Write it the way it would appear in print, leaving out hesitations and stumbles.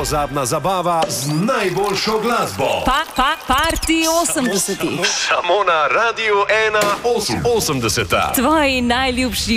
nepozabna zabava z najboljšo glasbo. Party 80. Samo na Radiu 1 80. Tvoji najljubši